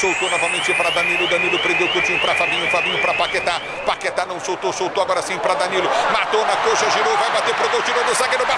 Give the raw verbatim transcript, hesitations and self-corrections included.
soltou novamente para Danilo, Danilo prendeu o Coutinho para Fabinho, Fabinho para Paquetá, Paquetá não soltou, soltou agora sim para Danilo, matou na coxa, girou, vai bater pro gol, tirou do zagueiro,